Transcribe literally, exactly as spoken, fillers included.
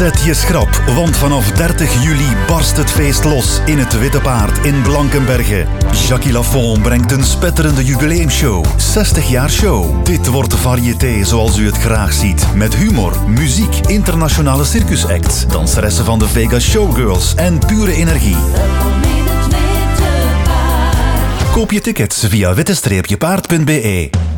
Zet je schrap, want vanaf dertig juli barst het feest los in het Witte Paard in Blankenberge. Jackie Lafont brengt een spetterende jubileumshow. zestig jaar show. Dit wordt variété zoals u het graag ziet. Met humor, muziek, internationale circusacts, danseressen van de Vegas Showgirls en pure energie. Koop je tickets via witte paard punt be.